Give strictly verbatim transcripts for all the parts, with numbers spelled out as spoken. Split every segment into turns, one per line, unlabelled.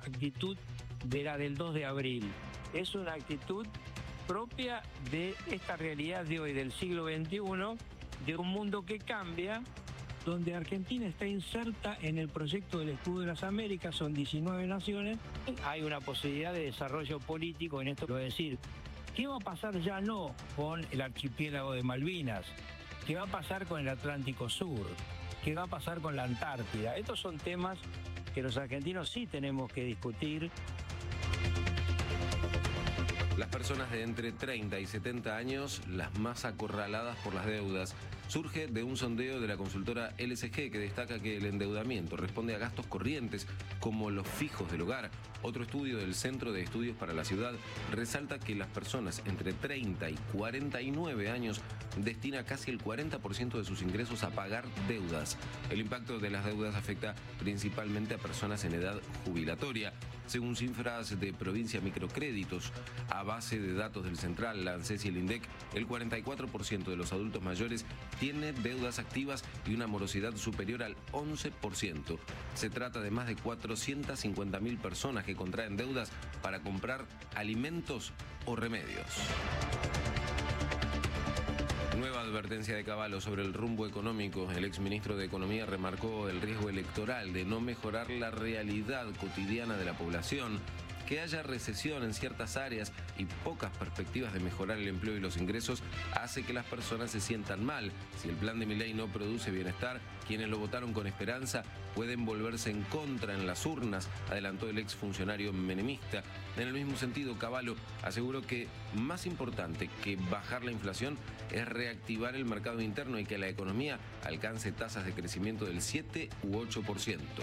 actitud de la del dos de abril. Es una actitud propia de esta realidad de hoy, del siglo veintiuno, de un mundo que cambia, donde Argentina está inserta en el proyecto del Escudo de las Américas, son diecinueve naciones, hay una posibilidad de desarrollo político en esto, es decir, ¿qué va a pasar ya no con el archipiélago de Malvinas? ¿Qué va a pasar con el Atlántico Sur? ¿Qué va a pasar con la Antártida? Estos son temas que los argentinos sí tenemos que discutir.
Las personas de entre treinta y setenta años, las más acorraladas por las deudas, surge de un sondeo de la consultora L S G que destaca que el endeudamiento responde a gastos corrientes como los fijos del hogar. Otro estudio del Centro de Estudios para la Ciudad resalta que las personas entre treinta y cuarenta y nueve años destina casi el cuarenta por ciento de sus ingresos a pagar deudas. El impacto de las deudas afecta principalmente a personas en edad jubilatoria. Según cifras de Provincia Microcréditos, a base de datos del Central, la ANSES y el INDEC, el cuarenta y cuatro por ciento de los adultos mayores tiene deudas activas y una morosidad superior al once por ciento. Se trata de más de cuatrocientas cincuenta mil personas que contraen deudas para comprar alimentos o remedios. Nueva advertencia de Cavallo sobre el rumbo económico. El exministro de Economía remarcó el riesgo electoral de no mejorar la realidad cotidiana de la población, que haya recesión en ciertas áreas y pocas perspectivas de mejorar el empleo y los ingresos hace que las personas se sientan mal. Si el plan de Milei no produce bienestar, quienes lo votaron con esperanza pueden volverse en contra en las urnas, adelantó el exfuncionario menemista. En el mismo sentido, Cavallo aseguró que más importante que bajar la inflación es reactivar el mercado interno y que la economía alcance tasas de crecimiento del siete u ocho por ciento.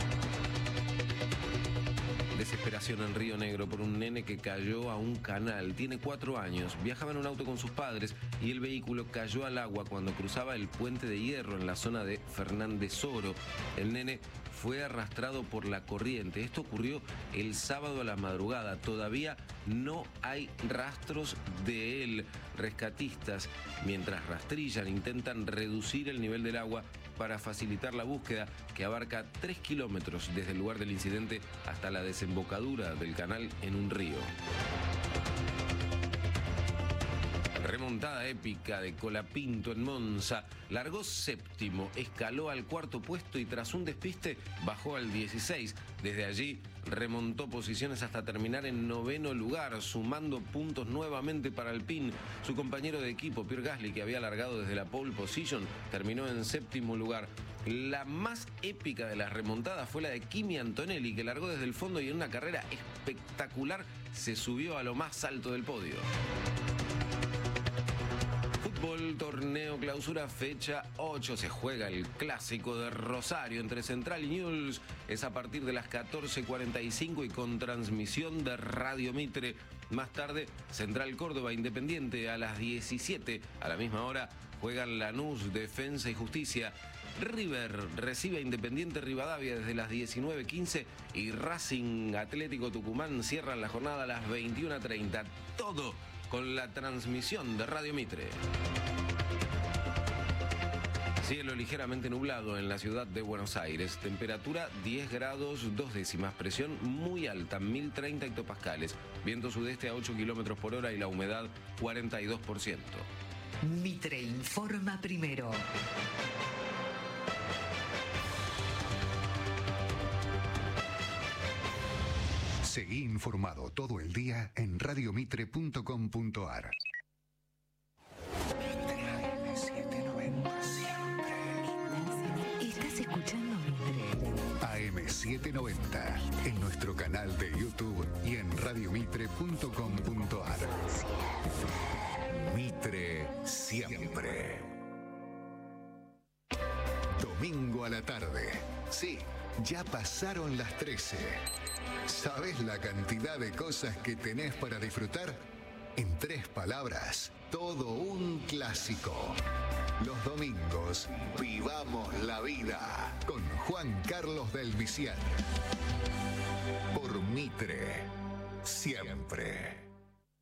Desesperación en Río Negro por un nene que cayó a un canal. Tiene cuatro años, viajaba en un auto con sus padres y el vehículo cayó al agua cuando cruzaba el puente de hierro en la zona de Fernández Oro. El nene fue arrastrado por la corriente. Esto ocurrió el sábado a la madrugada. Todavía no hay rastros de él. Rescatistas, mientras rastrillan, intentan reducir el nivel del agua para facilitar la búsqueda, que abarca tres kilómetros desde el lugar del incidente hasta la desembocadura del canal en un río. Remontada épica de Colapinto en Monza. Largó séptimo, escaló al cuarto puesto y tras un despiste bajó al dieciséis. Desde allí remontó posiciones hasta terminar en noveno lugar, sumando puntos nuevamente para Alpine. Su compañero de equipo, Pierre Gasly, que había largado desde la pole position, terminó en séptimo lugar. La más épica de las remontadas fue la de Kimi Antonelli, que largó desde el fondo y en una carrera espectacular se subió a lo más alto del podio. Fútbol, torneo clausura, fecha ocho. Se juega el clásico de Rosario entre Central y Newell's. Es a partir de las catorce cuarenta y cinco y con transmisión de Radio Mitre. Más tarde, Central Córdoba Independiente a las diecisiete. A la misma hora juegan Lanús, Defensa y Justicia. River recibe a Independiente Rivadavia desde las diecinueve quince y Racing Atlético Tucumán cierran la jornada a las veintiuna treinta. Todo con la transmisión de Radio Mitre. Cielo ligeramente nublado en la ciudad de Buenos Aires. Temperatura diez grados dos décimas. Presión muy alta, mil treinta hectopascales. Viento sudeste a ocho kilómetros por hora y la humedad cuarenta y dos por ciento.
Mitre informa primero.
Seguí informado todo el día en radiomitre punto com punto ar.
Estás escuchando Mitre.
A M setecientos noventa en nuestro canal de YouTube y en radiomitre punto com punto ar. Mitre siempre. Domingo a la tarde. Sí, ya pasaron las trece. ¿Sabes la cantidad de cosas que tenés para disfrutar? En tres palabras, todo un clásico. Los domingos, vivamos la vida con Juan Carlos del Vicián. Por Mitre, siempre.